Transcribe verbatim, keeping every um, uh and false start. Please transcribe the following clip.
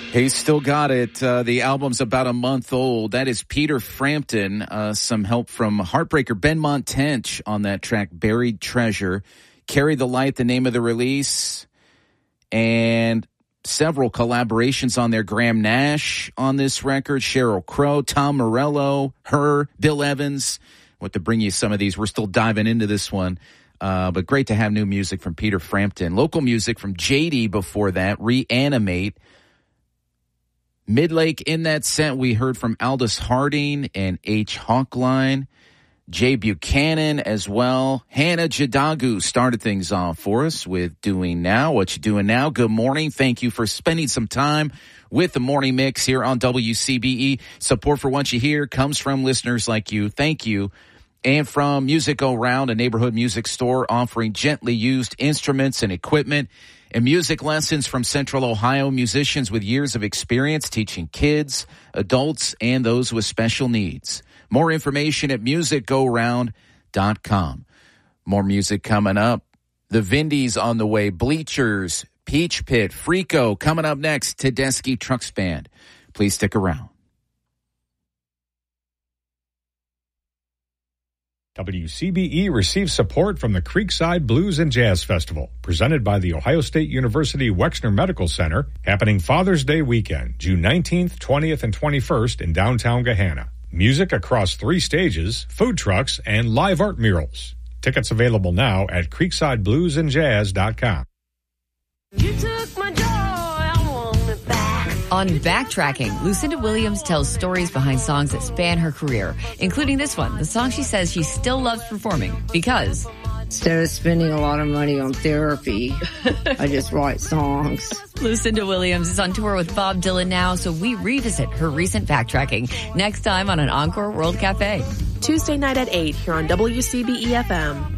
Hey, still got it. Uh, the album's about a month old. That is Peter Frampton. Uh, some help from Heartbreaker Benmont Tench on that track, Buried Treasure. Carry the Light, the name of the release. And several collaborations on there. Graham Nash on this record, Sheryl Crow, Tom Morello, her, Bill Evans. What to bring you some of these. We're still diving into this one. Uh, but great to have new music from Peter Frampton. Local music from J D before that, Reanimate. Midlake in that set, we heard from Aldous Harding and H. Hawkline. Jay Buchanan as well. Hannah Jadagu started things off for us with Doing Now. What you doing now? Good morning. Thank you for spending some time with the Morning Mix here on W C B E. Support for what you hear comes from listeners like you. Thank you. And from Music Go Round, a neighborhood music store offering gently used instruments and equipment and music lessons from Central Ohio musicians with years of experience teaching kids, adults, and those with special needs. More information at music go round dot com. More music coming up. The Vindies on the way. Bleachers, Peach Pit, Freako coming up next. Tedeschi Trucks Band. Please stick around. W C B E receives support from the Creekside Blues and Jazz Festival, presented by the Ohio State University Wexner Medical Center, happening Father's Day weekend, June nineteenth, twentieth, and twenty-first in downtown Gahanna. Music across three stages, food trucks, and live art murals. Tickets available now at creekside blues and jazz dot com. You took my joy, I want it back. On Backtracking, Lucinda Williams tells stories behind songs that span her career, including this one, the song she says she still loves performing because instead of spending a lot of money on therapy, I just write songs. Lucinda Williams is on tour with Bob Dylan now, so we revisit her recent backtracking next time on an Encore World Cafe. Tuesday night at eight here on W C B E F M.